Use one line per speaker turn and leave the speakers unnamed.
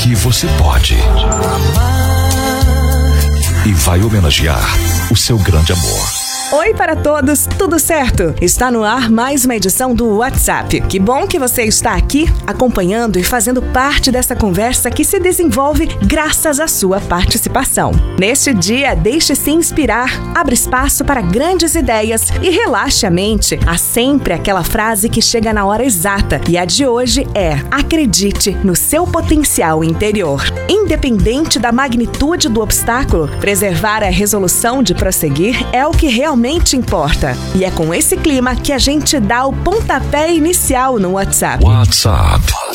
que você pode. E vai homenagear o seu grande amor.
Oi para todos, tudo certo? Está no ar mais uma edição do WhatsApp. Que bom que você está aqui acompanhando e fazendo parte dessa conversa que se desenvolve graças à sua participação. Neste dia, deixe-se inspirar, abra espaço para grandes ideias e relaxe a mente. Há sempre aquela frase que chega na hora exata e a de hoje é: acredite no seu potencial interior. Independente da magnitude do obstáculo, preservar a resolução de prosseguir é o que realmente importa. E é com esse clima que a gente dá o pontapé inicial no WhatsApp.
WhatsApp.